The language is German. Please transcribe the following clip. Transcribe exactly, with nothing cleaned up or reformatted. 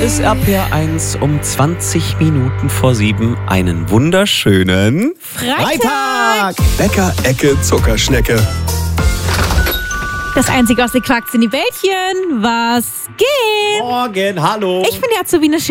ist R P R eins um zwanzig Minuten vor sieben. Einen wunderschönen Freitag! Bäcker, Ecke, Zuckerschnecke. Das einzige aus den Quarks sind die Bällchen. Was geht? Morgen, hallo. Ich bin die Azubine.